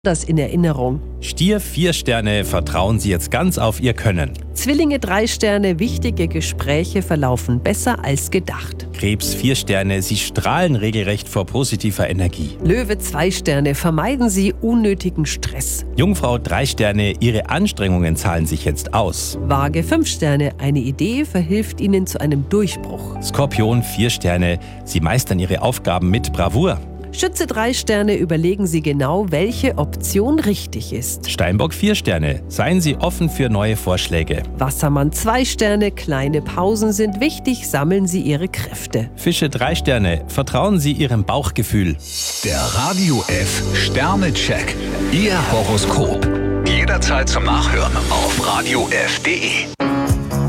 das in Erinnerung. Stier 4 Sterne, vertrauen Sie jetzt ganz auf Ihr Können. Zwillinge 3 Sterne, wichtige Gespräche verlaufen besser als gedacht. Krebs 4 Sterne, Sie strahlen regelrecht vor positiver Energie. Löwe 2 Sterne, vermeiden Sie unnötigen Stress. Jungfrau 3 Sterne, Ihre Anstrengungen zahlen sich jetzt aus. Waage 5 Sterne, eine Idee verhilft Ihnen zu einem Durchbruch. Skorpion 4 Sterne, Sie meistern Ihre Aufgaben mit Bravour. Schütze 3 Sterne, überlegen Sie genau, welche Option richtig ist. Steinbock 4 Sterne, seien Sie offen für neue Vorschläge. Wassermann 2 Sterne, kleine Pausen sind wichtig, sammeln Sie Ihre Kräfte. Fische 3 Sterne, vertrauen Sie Ihrem Bauchgefühl. Der Radio F Sternecheck. Ihr Horoskop. Jederzeit zum Nachhören auf radiof.de.